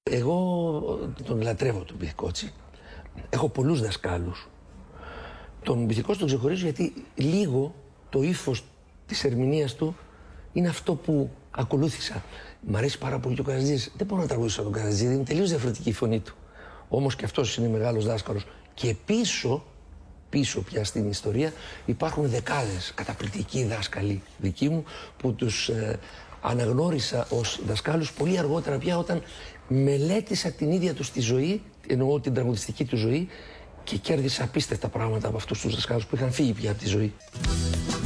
Εγώ τον λατρεύω τον Μπιθικότσι. Έχω πολλούς δασκάλους. Τον Μπιθικότσι τον ξεχωρίζω γιατί λίγο το ύφος της ερμηνείας του είναι αυτό που ακολούθησα. Μ' αρέσει πάρα πολύ και ο Καρατζίδης. Δεν μπορώ να τραγουδήσω τον Καρατζίδη, είναι τελείως διαφορετική η φωνή του. Όμως και αυτός είναι μεγάλος δάσκαλος. Και πίσω πια στην ιστορία υπάρχουν δεκάδες καταπληκτικοί δάσκαλοι δικοί μου που τους αναγνώρισα ως δασκάλους πολύ αργότερα πια όταν μελέτησα την ίδια τους τη ζωή, εννοώ την τραγουδιστική του ζωή και κέρδισα απίστευτα πράγματα από αυτούς τους δασκάλους που είχαν φύγει πια από τη ζωή.